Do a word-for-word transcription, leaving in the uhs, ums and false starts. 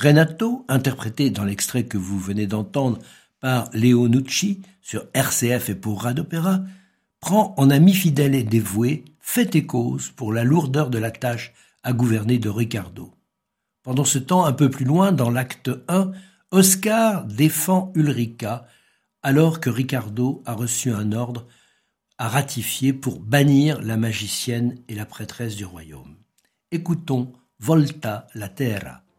Renato, interprété dans l'extrait que vous venez d'entendre par Léo Nucci sur R C F et pour Rade Opéra, prend en ami fidèle et dévoué fait et cause pour la lourdeur de la tâche à gouverner de Ricardo. Pendant ce temps, un peu plus loin, dans l'acte un, Oscar défend Ulrica alors que Ricardo a reçu un ordre à ratifier pour bannir la magicienne et la prêtresse du royaume. Écoutons Volta la Terra.